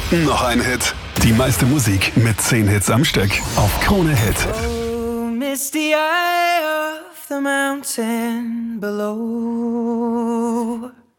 Noch ein Hit. Die meiste Musik mit 10 Hits am Stück auf Krone Hit. Oh, misty eye of the mountain below.